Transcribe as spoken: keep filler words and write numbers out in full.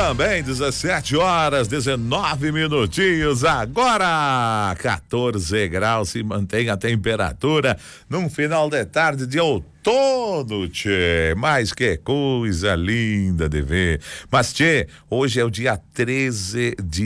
Também dezessete horas, dezenove minutinhos, agora quatorze graus, se mantém a temperatura num final de tarde de outono, tchê, mas que coisa linda de ver. Mas tchê, hoje é o dia treze de